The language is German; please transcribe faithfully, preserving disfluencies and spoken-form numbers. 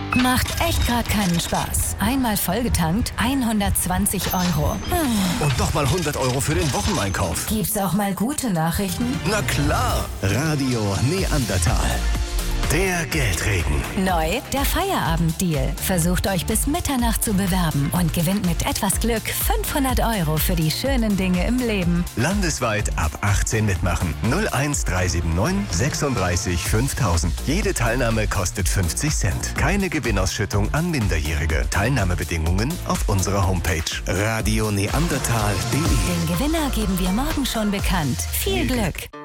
Macht echt gerade keinen Spaß. Einmal vollgetankt, hundertzwanzig Euro. Hm. Und nochmal hundert Euro für den Wocheneinkauf. Gibt's auch mal gute Nachrichten? Na klar. Radio Neandertal. Der Geldregen. Neu, der Feierabenddeal. Versucht euch bis Mitternacht zu bewerben und gewinnt mit etwas Glück fünfhundert Euro für die schönen Dinge im Leben. Landesweit ab achtzehn mitmachen. null eins drei sieben neun sechsunddreißig fünftausend. Jede Teilnahme kostet fünfzig Cent. Keine Gewinnausschüttung an Minderjährige. Teilnahmebedingungen auf unserer Homepage radio neandertal punkt de. Den Gewinner geben wir morgen schon bekannt. Viel Glück!